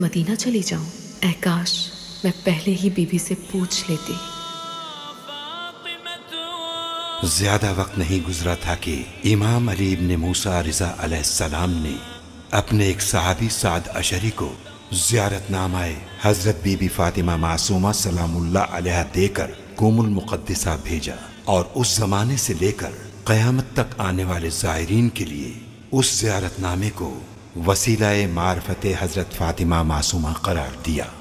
Medina चली जाऊं। ऐ काश मैं पहले ही बीबी से पूछ लेती। ज्यादा वक्त नहीं गुजरा था कि इमाम अली इब्न मूसा रिजा अलैहिस्सलाम ने अपने एक सहाबी साद अशरी को ज़ियारतनामाए हजरत बीबी फातिमा मासूमा सलामुल्लाह अलैहा देकर कुमुल मुक़द्दिसा भेजा और उस जमाने से लेकर क़यामत तक आने वाले ज़ायरीन के लिए उस ज़ियारतनामे को वसीलाए मार्फते हजरत फातिमा मासूमा करार दिया।